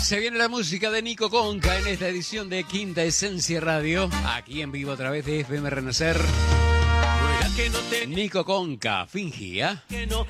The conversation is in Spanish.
Se viene la música de Nico Conca en esta edición de Quinta Esencia Radio, aquí en vivo a través de FM Renacer. Nico Conca, fingía.